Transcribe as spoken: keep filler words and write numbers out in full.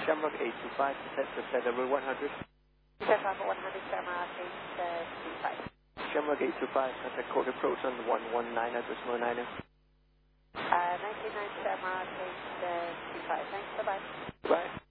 Shamrock eight two five, set to set over one hundred. Set over one hundred, Shamrock eight two five. Shamrock eight two five, contact code approach on one one nine at decimal niner. Uh, ninety-nine Shamrock eight two five, thanks, bye-bye. Bye.